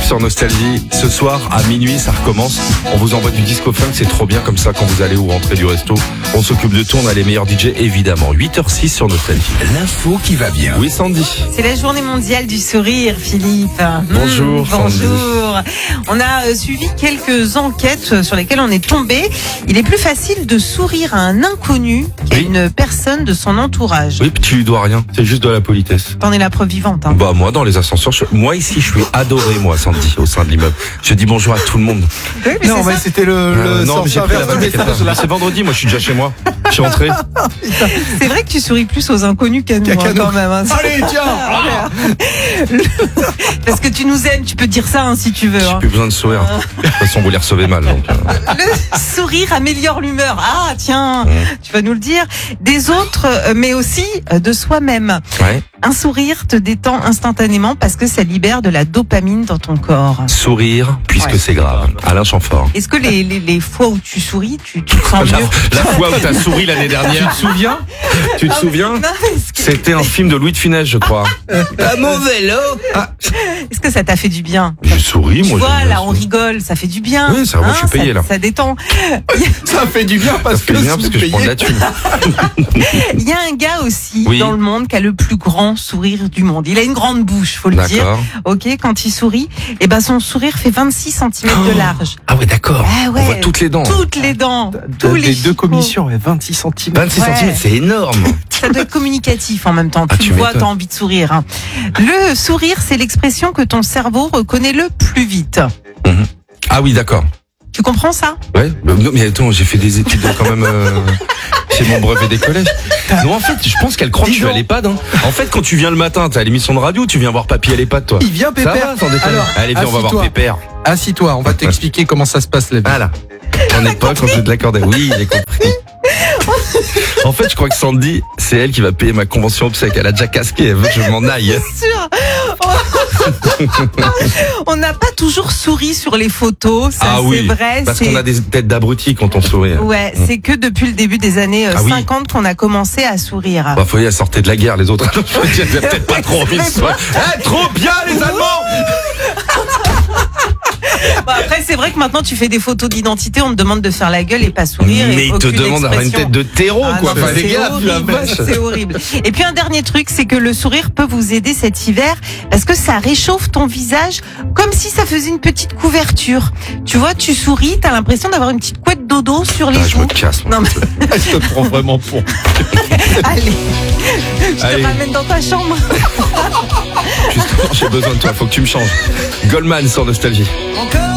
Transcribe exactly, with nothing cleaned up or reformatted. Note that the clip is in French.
sur Nostalgie. Ce soir, à minuit, ça recommence. On vous envoie du disco funk, c'est trop bien comme ça quand vous allez ou rentrez du resto. On s'occupe de tout, on a les meilleurs D J évidemment. huit heures six sur Nostalgie. L'info qui va bien. Oui, Sandy. C'est la journée mondiale du sourire, Philippe. Bonjour, Mmh, bonjour. On a euh, suivi quelques enquêtes sur lesquelles on est tombé. Il est plus facile de sourire à un inconnu qu'à Oui. une personne de son entourage. Oui, puis tu lui dois rien, c'est juste de la politesse. T'en es la preuve vivante. Hein. Bah moi, dans les ascenseurs, je- moi ici, je suis adoré, moi, Sandy, au sein de l'immeuble. Je dis bonjour à tout le monde. Oui, mais Non, c'est mais ça. c'était le, Euh, le non, mais sens j'ai pris la inverse du vanne, message, là. c'est vendredi, moi je suis déjà chez moi. Je suis rentré. C'est vrai que tu souris plus aux inconnus qu'à nous, Qu'à hein, nous. quand même. Hein. Allez, tiens. Ah, Le- Parce que tu nous aimes, tu peux dire ça hein, si tu veux. J'ai Hein. plus besoin de sourire. De toute façon, vous les recevez mal. Donc, euh. Le sourire améliore l'humeur. Ah, tiens, Mmh. tu vas nous le dire. Des autres, euh, mais aussi euh, de soi-même. Ouais. Un sourire te détend instantanément parce que ça libère de la dopamine dans ton corps. Sourire, puisque Ouais. c'est grave. Alain Chamfort. Est-ce que les, les, les fois où tu souris, tu, tu te sens La, mieux la fois où t'as souri l'année dernière. Tu te souviens Tu te Ah, souviens non, mais est-ce que- C'était un film de Louis de Funès, je crois. À mon vélo. Est-ce que ça t'a fait du bien? J'ai souri, Tu moi. vois, j'aime là, bien on ça. rigole, ça fait du bien. Oui, ça, moi, je suis payé, ça, là. Ça détend. Ça fait du bien Ça parce fait que bien parce que je prends de la thune. Il y a un gars aussi Oui. dans le monde qui a le plus grand sourire du monde. Il a une grande bouche, faut le dire. D'accord. Ok, quand il sourit, et ben son sourire fait vingt-six centimètres de large. Ah ouais, d'accord. Ah ouais. On voit toutes les dents. Toutes les dents, tous les les deux chicots. commissions, ouais, vingt-six centimètres. vingt-six Ouais. centimètres, c'est énorme. Ça doit être communicatif en même temps. Ah, Tu tu le vois, m'étonnes. t'as envie de sourire. hein. Le sourire, c'est l'expression que ton cerveau reconnaît le plus vite. Ah oui, d'accord. Tu comprends ça? Ouais. Bah, non, mais attends, j'ai fait des études quand même. Euh... C'est mon brevet des collèges. Non, en fait, je pense qu'elle croit que je suis à l'EHPAD. Hein. En fait, quand tu viens le matin, t'as l'émission de radio, tu viens voir papy à l'EHPAD, toi. Il vient, Ça Pépère. va, sans déconner. Alors, Allez, viens, on va voir assis-toi. Pépère. Assis-toi, on va t'expliquer comment ça se passe la vie. Voilà. On n'est pas quand je de l'accorder. Oui, j'ai compris. En fait, je crois que Sandy, c'est elle qui va payer ma convention obsèque. Elle a déjà casqué, elle veut que je m'en aille. Sûr. On n'a pas toujours souri sur les photos, ça Ah oui, c'est vrai. parce c'est- qu'on a des têtes d'abrutis quand on sourit. Ouais, c'est que depuis le début des années euh, Ah oui. cinquante qu'on a commencé à sourire. Bah, faut y aller, sortir de la guerre, les autres. J'ai peut-être pas trop envie de sourire. Eh, trop bien, les Allemands! Bon, après, c'est vrai que maintenant tu fais des photos d'identité, on te demande de faire la gueule et pas sourire. Mais et il te aucune demande d'avoir une expression. tête de terreau, Ah quoi. non, Enfin, mais les c'est gars, la horrible, vache. c'est horrible. Et puis un dernier truc, c'est que le sourire peut vous aider cet hiver parce que ça réchauffe ton visage comme si ça faisait une petite couverture. Tu vois, tu souris, t'as l'impression d'avoir une petite couette dodo sur les Ah, je me joues. casse. moi. Non mais Je te prends vraiment pour. allez, je Allez. te ramène dans ta chambre. Justement, j'ai besoin de toi, faut que tu me changes. Goldman sur Nostalgie. Encore.